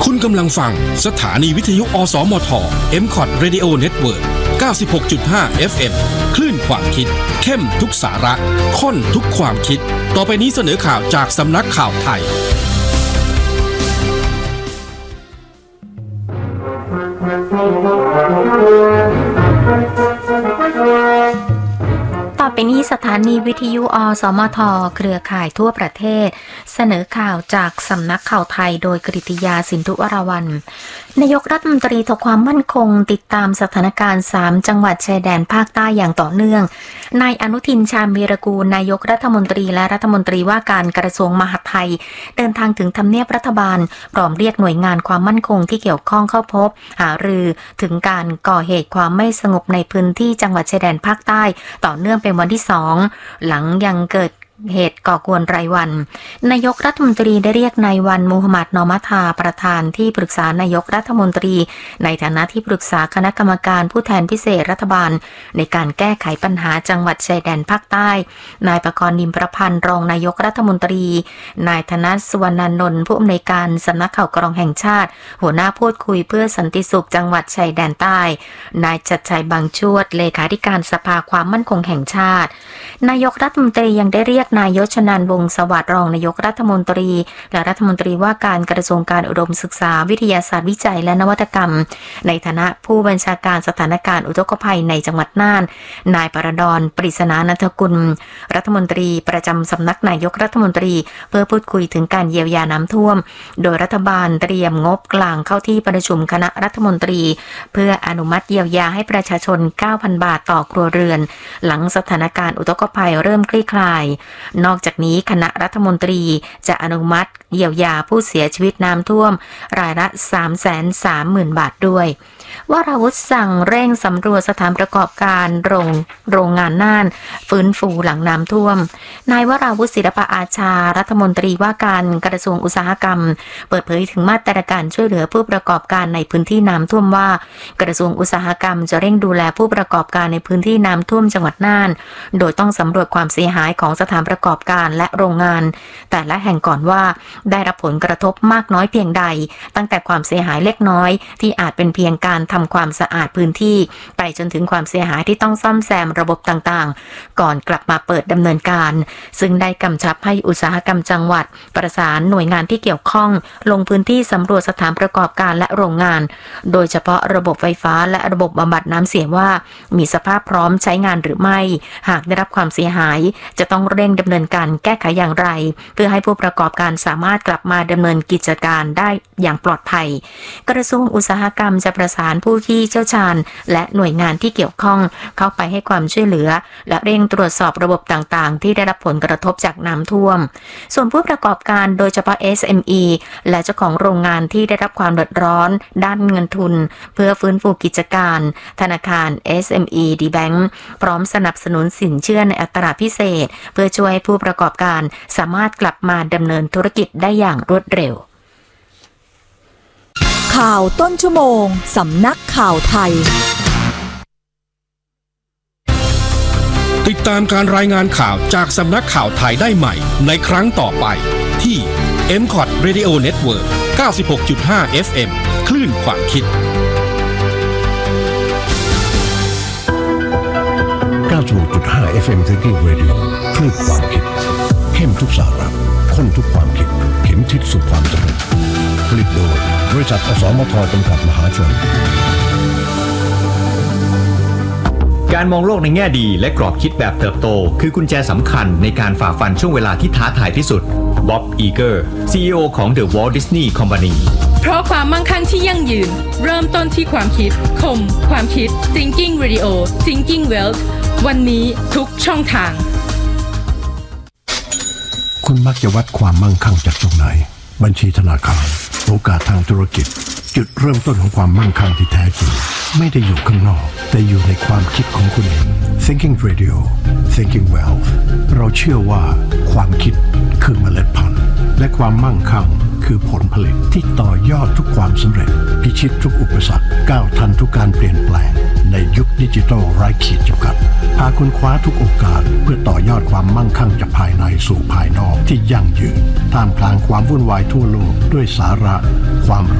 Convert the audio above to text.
คุณกำลังฟังสถานีวิทยุอสมท MCOT Radio Network 96.5 FM คลื่นความคิดเข้มทุกสาระข้นทุกความคิดต่อไปนี้เสนอข่าวจากสำนักข่าวไทยต่อไปนี้สถานีวิทยุอสมทเครือข่ายทั่วประเทศเสนอข่าวจากสำนักข่าวไทยโดยกฤติยาสินธุวรวรรณนายกรัฐมนตรีถกความมั่นคงติดตามสถานการณ์3จังหวัดชายแดนภาคใต้อย่างต่อเนื่องนายอนุทินชาญวีรกูลนายกรัฐมนตรีและรัฐมนตรีว่าการกระทรวงมหาดไทยเดินทางถึงทำเนียบรัฐบาลพร้อมเรียกหน่วยงานความมั่นคงที่เกี่ยวข้องเข้าพบหารือถึงการก่อเหตุความไม่สงบในพื้นที่จังหวัดชายแดนภาคใต้ต่อเนื่องเป็นวันที่2หลังยังเกิดเหตุก่อกวนรายวันนายกรัฐมนตรีได้เรียกนายวันมูฮัมหมัดนอมัทาประธานที่ปรึกษานายกรัฐมนตรีในฐานะที่ปรึกษาคณะกรรมการผู้แทนพิเศษรัฐบาลในการแก้ไขปัญหาจังหวัดชายแดนภาคใต้นายประกรณ์ นิมประพันธ์รองนายกรัฐมนตรีนายธนสุวรรณนนท์ผู้อำนวยการสำนักข่าวกรองแห่งชาติหัวหน้าพูดคุยเพื่อสันติสุขจังหวัดชายแดนใต้นายชัดชัยบางชวดเลขาธิการสภาความมั่นคงแห่งชาตินายกรัฐมนตรียังได้เรียกนายยศนันท์ วงศ์สวัสดิ์รองนายกรัฐมนตรีและรัฐมนตรีว่าการกระทรวงการอุดมศึกษาวิทยาศาสตร์วิจัยและนวัตกรรมในฐานะผู้บัญชาการสถานการณ์อุทกภัยในจังหวัดน่านนายปรดร ปริศนานันทกุลรัฐมนตรีประจำสำนักนายกรัฐมนตรีเพื่อพูดคุยถึงการเยียวยาน้ำท่วมโดยรัฐบาลเตรียมงบกลางเข้าที่ประชุมคณะรัฐมนตรีเพื่ออนุมัติเยียวยาให้ประชาชน 9,000 บาทต่อครัวเรือนหลังสถานการณ์อุทกภัยเริ่มคลี่คลายนอกจากนี้คณะรัฐมนตรีจะอนุมัติเยียวยาผู้เสียชีวิตน้ำท่วมรายละ 330,000 บาทด้วยวราวุธสั่งเร่งสำรวจสถานประกอบการโรงงานน่านฟื้นฟูหลังน้ำท่วมนายวราวุธศิลปะอาชารัฐมนตรีว่าการกระทรวงอุตสาหกรรมเปิดเผยถึงมาตรการช่วยเหลือผู้ประกอบการในพื้นที่น้ำท่วมว่ากระทรวงอุตสาหกรรมจะเร่งดูแลผู้ประกอบการในพื้นที่น้ำท่วมจังหวัดน่านโดยต้องสำรวจความเสียหายของสถานประกอบการและโรงงานแต่ละแห่งก่อนว่าได้รับผลกระทบมากน้อยเพียงใดตั้งแต่ความเสียหายเล็กน้อยที่อาจเป็นเพียงการทำความสะอาดพื้นที่ไปจนถึงความเสียหายที่ต้องซ่อมแซมระบบต่างๆก่อนกลับมาเปิดดำเนินการซึ่งได้กำชับให้อุตสาหกรรมจังหวัดประสานหน่วยงานที่เกี่ยวข้องลงพื้นที่สำรวจสถานประกอบการและโรงงานโดยเฉพาะระบบไฟฟ้าและระบบบำบัดน้ำเสียว่ามีสภาพพร้อมใช้งานหรือไม่หากได้รับความเสียหายจะต้องเร่งดำเนินการแก้ไขอย่างไรเพื่อให้ผู้ประกอบการสามารถกลับมาดำเนินกิจการได้อย่างปลอดภัยกระทรวงอุตสาหกรรมจะประสานผู้ที่เชี่ยวชาญและหน่วยงานที่เกี่ยวข้องเข้าไปให้ความช่วยเหลือและเร่งตรวจสอบระบบต่างๆที่ได้รับผลกระทบจากน้ำท่วมส่วนผู้ประกอบการโดยเฉพาะ SME และเจ้าของโรงงานที่ได้รับความเดือดร้อนด้านเงินทุนเพื่อฟื้นฟูกิจการธนาคาร SME D-Bank พร้อมสนับสนุนสินเชื่อในอัตราพิเศษเพื่อช่วยให้ผู้ประกอบการสามารถกลับมาดำเนินธุรกิจได้อย่างรวดเร็วข่าวต้นชั่วโมงสำนักข่าวไทยติดตามการรายงานข่าวจากสำนักข่าวไทยได้ใหม่ในครั้งต่อไปที่ MCOT Radio Network 96.5 FM คลื่นความคิด 96.5 FM Thinking Radio คลื่นความคิดเข้มทุกสาระข้นทุกความคิดเข็มทิศสู่ความสำเร็จผลิตโดยบริษัทอสมทจำกัดมหาชนการมองโลกในแง่ดีและกรอบคิดแบบเติบโตคือกุญแจสำคัญในการฝ่าฟันช่วงเวลาที่ท้าทายที่สุดบ๊อบ อีเกอร์ CEO ของ The Walt Disney Company เพราะความมั่งคั่งที่ยั่งยืนเริ่มต้นที่ความคิดคมความคิด Thinking Radio Thinking Wealth วันนี้ทุกช่องทางคุณมักจะวัดความมั่งคั่งจากตรงไหนบัญชีธนาคารโอกาสทางธุรกิจจุดเริ่มต้นของความมั่งคั่งที่แท้จริงไม่ได้อยู่ข้างนอกแต่อยู่ในความคิดของคุณเอง Thinking Radio Thinking Wealth เราเชื่อว่าความคิดคือเมล็ดพันธุ์และความมั่งคั่งคือผลผลิตที่ต่อยอดทุกความสำเร็จพิชิตทุกอุปสรรคก้าวทันทุกการเปลี่ยนแปลงในยุคดิจิทัลไร้ขีดจำกัดพาคุณคว้าทุกโอกาสเพื่อต่อยอดความมั่งคั่งจากภายในสู่ภายนอกที่ยั่งยืนท่ามกลางความวุ่นวายทั่วโลกด้วยสาระความ